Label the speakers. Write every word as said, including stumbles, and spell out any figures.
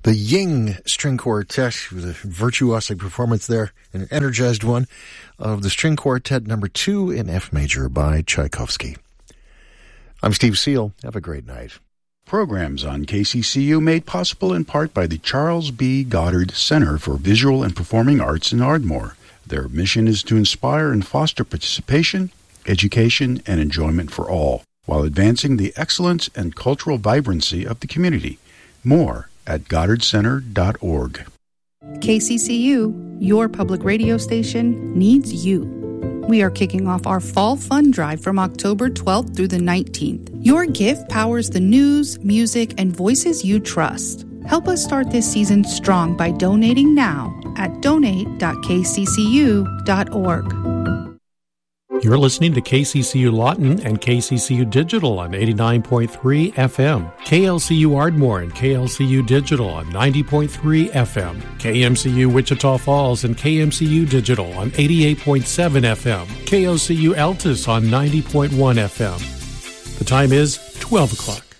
Speaker 1: The Ying String Quartet with a virtuosic performance there, an energized one, of the String Quartet number two in F major by Tchaikovsky. I'm Steve Seal. Have a great night.
Speaker 2: Programs on K C C U made possible in part by the Charles B. Goddard Center for Visual and Performing Arts in Ardmore. Their mission is to inspire and foster participation, education, and enjoyment for all, while advancing the excellence and cultural vibrancy of the community. More at goddard center dot org.
Speaker 3: K C C U, your public radio station, needs you. We are kicking off our Fall Fund Drive from October twelfth through the nineteenth. Your gift powers the news, music, and voices you trust. Help us start this season strong by donating now at donate dot k c c u dot org.
Speaker 4: You're listening to K C C U Lawton and K C C U Digital on eighty-nine point three F M, K L C U Ardmore and K L C U Digital on ninety point three F M, K M C U Wichita Falls and K M C U Digital on eighty-eight point seven F M, K O C U Altus on ninety point one F M. The time is twelve o'clock.